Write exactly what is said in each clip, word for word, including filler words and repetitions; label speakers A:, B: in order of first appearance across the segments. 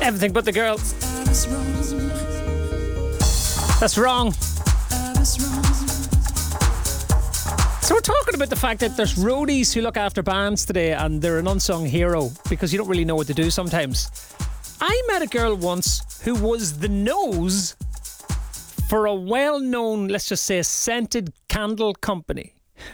A: Everything But the Girl. That's wrong. So we're talking about the fact that there's roadies who look after bands today and they're an unsung hero because you don't really know what to do sometimes. I met a girl once who was the nose for a well-known, let's just say, scented candle company.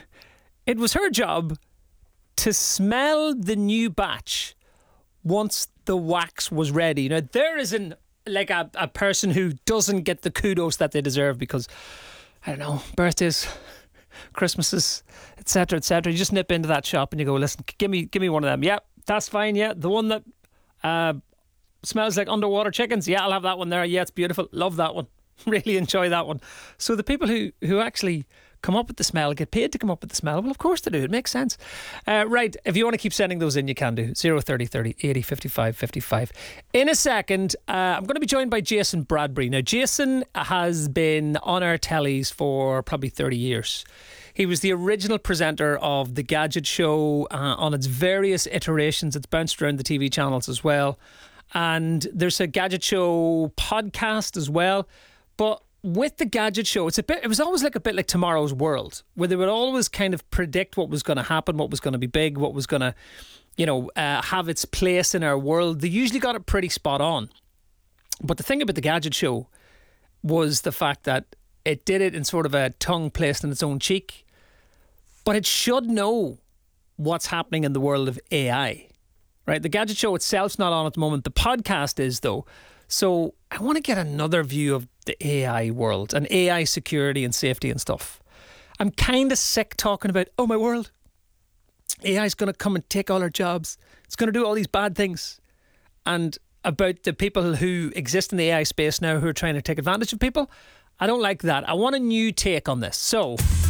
A: It was her job to smell the new batch once the wax was ready. Now, there isn't like a, a person who doesn't get the kudos that they deserve because, I don't know, birthdays, Christmases, et cetera, et cetera. You just nip into that shop and you go, listen, give me give me one of them. Yeah, that's fine. Yeah, the one that uh, smells like underwater chickens. Yeah, I'll have that one there. Yeah, it's beautiful. Love that one. Really enjoy that one. So the people who, who actually come up with the smell get paid to come up with the smell. Well, of course they do. It makes sense. Uh, right. If you want to keep sending those in, you can do. zero thirty thirty eighty fifty-five fifty-five. In a second, uh, I'm going to be joined by Jason Bradbury. Now, Jason has been on our tellies for probably thirty years. He was the original presenter of The Gadget Show uh, on its various iterations. It's bounced around the T V channels as well. And there's a Gadget Show podcast as well. But with the Gadget Show, it's a bit. It was always like a bit like Tomorrow's World, where they would always kind of predict what was going to happen, what was going to be big, what was going to, you know, uh, have its place in our world. They usually got it pretty spot on. But the thing about the Gadget Show was the fact that it did it in sort of a tongue placed in its own cheek. But it should know what's happening in the world of A I, right? The Gadget Show itself's not on at the moment. The podcast is, though. So I want to get another view of the A I world and A I security and safety and stuff. I'm kind of sick talking about, oh my world, A I is going to come and take all our jobs. It's going to do all these bad things. And about the people who exist in the A I space now who are trying to take advantage of people. I don't like that. I want a new take on this. So,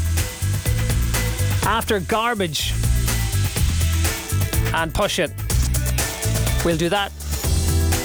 A: after Garbage and Push It, we'll do that.